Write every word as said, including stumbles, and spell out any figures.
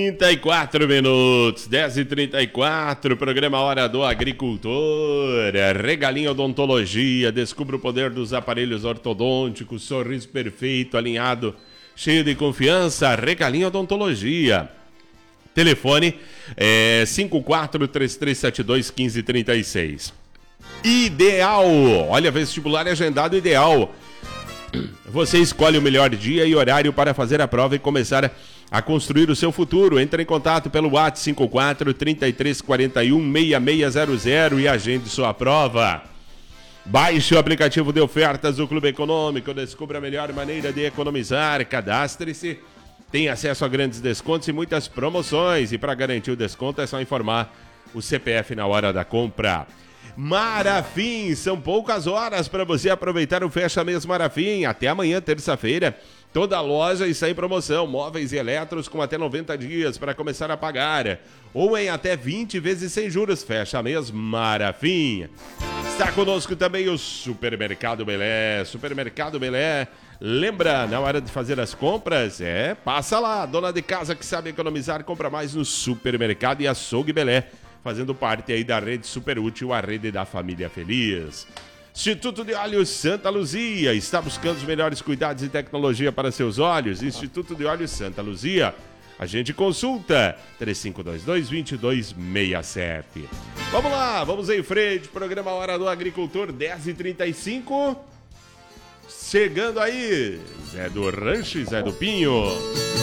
trinta e quatro minutos, dez e trinta e quatro, programa Hora do Agricultor, Regalinho Odontologia, descubra o poder dos aparelhos ortodônticos, sorriso perfeito, alinhado, cheio de confiança, Regalinho Odontologia. Telefone é cinco quatro três três sete dois um cinco três seis. Ideal, olha, vestibular agendado Ideal. Você escolhe o melhor dia e horário para fazer a prova e começar a construir o seu futuro. Entre em contato pelo WhatsApp cinco quatro três três quatro um seis seis zero zero e agende sua prova. Baixe o aplicativo de ofertas do Clube Econômico, descubra a melhor maneira de economizar, cadastre-se, tem acesso a grandes descontos e muitas promoções. E para garantir o desconto é só informar o C P F na hora da compra. Marafim, são poucas horas para você aproveitar o Fecha Mês Marafim. Até amanhã, terça-feira, toda a loja está em promoção. Móveis e eletros com até noventa dias para começar a pagar. Ou em até vinte vezes sem juros. Fecha Mês Marafim. Está conosco também o Supermercado Belé. Supermercado Belé. Lembra, na hora de fazer as compras, é, passa lá. Dona de casa que sabe economizar, compra mais no Supermercado e Açougue Belé. Fazendo parte aí da rede Super Útil, a rede da família feliz. Instituto de Olhos Santa Luzia, está buscando os melhores cuidados e tecnologia para seus olhos? Instituto de Olhos Santa Luzia, a gente consulta, três cinco dois dois, dois dois seis sete. Vamos lá, vamos em frente, programa Hora do Agricultor, dez e trinta e cinco. Chegando aí, Zé do Rancho e Zé do Pinho.